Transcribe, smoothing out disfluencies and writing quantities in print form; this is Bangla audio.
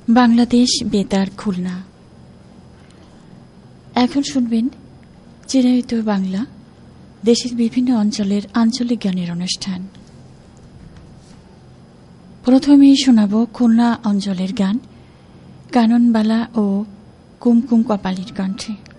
বাংলাদেশ বেতার খুলনা। এখন শুনবেন চিরায়ত বাংলা, দেশের বিভিন্ন অঞ্চলের আঞ্চলিক গানের অনুষ্ঠান। প্রথমেই শোনাব খুলনা অঞ্চলের গান কাননবালা ও কুমকুম কপালীর কণ্ঠে।